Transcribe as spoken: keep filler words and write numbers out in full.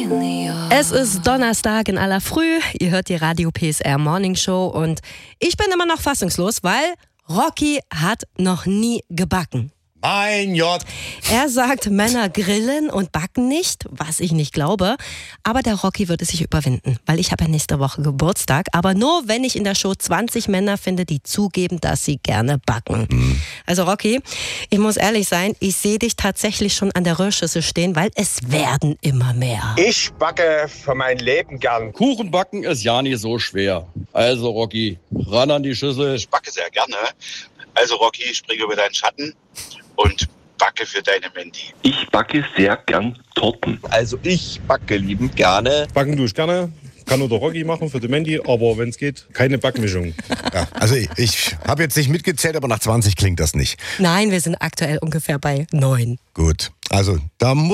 Es ist Donnerstag in aller Früh. Ihr hört die Radio P S R Morning Show und ich bin immer noch fassungslos, weil Rocky hat noch nie gebacken. Mein Gott. Er sagt, Männer grillen und backen nicht, was ich nicht glaube. Aber der Rocky wird es sich überwinden, weil ich habe ja nächste Woche Geburtstag. Aber nur, wenn ich in der Show zwanzig Männer finde, die zugeben, dass sie gerne backen. Mhm. Also Rocky, ich muss ehrlich sein, ich sehe dich tatsächlich schon an der Rührschüssel stehen, weil es werden immer mehr. Ich backe für mein Leben gern. Kuchen backen ist ja nicht so schwer. Also Rocky, ran an die Schüssel. Ich backe sehr gerne. Also Rocky, springe über deinen Schatten und backe für deine Mandy. Ich backe sehr gern Torten. Also ich backe liebend gerne. Backen tue ich gerne. Kann nur der Rocky machen für die Mandy, aber wenn es geht, keine Backmischung. Ja, also ich, ich habe jetzt nicht mitgezählt, aber nach zwanzig klingt das nicht. Nein, wir sind aktuell ungefähr bei neun. Gut, also da muss